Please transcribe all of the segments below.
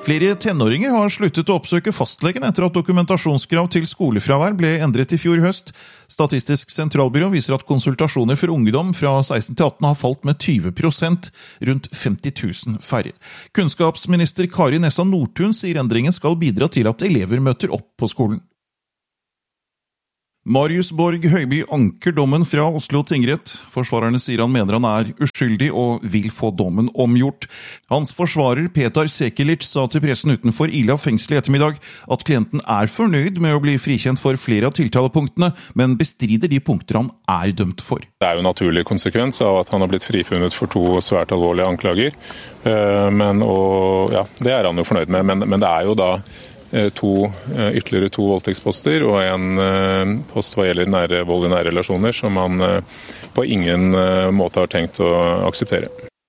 Flere tenåringer har sluttet å oppsøke fastlegen etter at dokumentasjonskrav til skolefravær ble endret i fjor høst. Statistisk sentralbyrå viser at konsultasjoner for ungdom fra 16 til 18 har falt med 20%, rundt 50 000 færre. Kunnskapsminister Kari Nessa Nordtun sier endringen skal bidra til at elever møter opp på skolen. Marius Borg Høiby anker dommen fra Oslo tingrett. Forsvarerne sier han mener han uskyldig og vil få dommen omgjort. Hans forsvarer Petar Sekelic sa til pressen utenfor Ila fengsel i ettermiddag at klienten fornøyd med å bli frikjent for flere av tiltalepunktene, men bestrider de punkter han dømt for. Det jo en naturlig konsekvens av at han har blitt frifunnet for 2 svært alvorlige anklager, det han jo fornøyd med, men det jo da ytterligere 2 voldtektsposter og en post hva gjelder vold i nære relasjoner som man på ingen måte har tenkt å akseptere.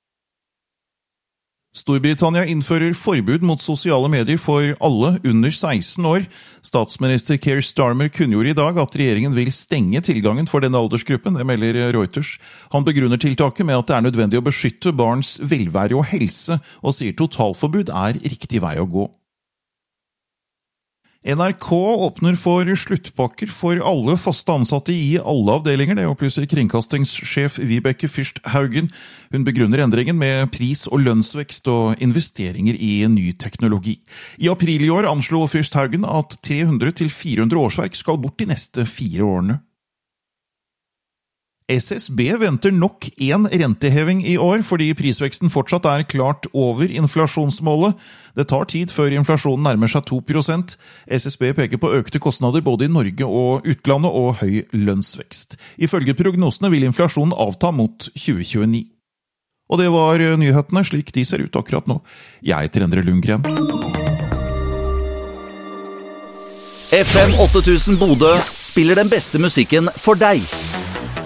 Storbritannia innfører forbud mot sosiale medier for alle under 16 år. Statsminister Keir Starmer kunngjorde i dag at regjeringen vil stenge tilgangen for denne aldersgruppen, det melder Reuters. Han begrunner tiltaket med at det nødvendig å beskytte barns velvære og helse, og sier totalforbud riktig vei å gå. NRK åpner for sluttpakker for alle faste ansatte i alle avdelinger, det opplyser kringkastingssjef Vibeke Fyrst Haugen. Hun begrunner endringen med pris- og lønnsvekst og investeringer i ny teknologi. I april i år anslo Fyrst Haugen at 300-400 årsverk skal bort de neste 4 årene. SSB venter nok en renteheving i år, fordi prisveksten fortsatt klart over inflasjonsmålet. Det tar tid før inflasjonen nærmer seg 2%. SSB peker på økte kostnader både i Norge og utlandet og høy lønnsvekst. Ifølge prognosene vil inflasjonen avta mot 2029. Og det var nyhetene slik de ser ut akkurat nå. Jeg heter Endre Lundgren. FM 8000 Bodø spiller den beste musikken for deg.